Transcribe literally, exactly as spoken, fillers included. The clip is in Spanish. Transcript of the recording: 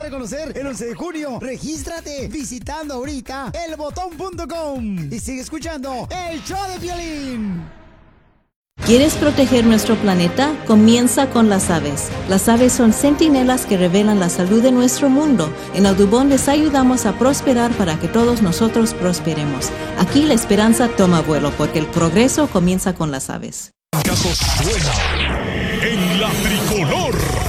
a conocer el once de junio. Regístrate visitando ahorita el botón punto com y sigue escuchando el show de Piolín. ¿Quieres proteger nuestro planeta? Comienza con las aves. Las aves son centinelas que revelan la salud de nuestro mundo. En Audubon les ayudamos a prosperar para que todos nosotros prosperemos. Aquí la esperanza toma vuelo porque el progreso comienza con las aves. Caso suena en la tricolor.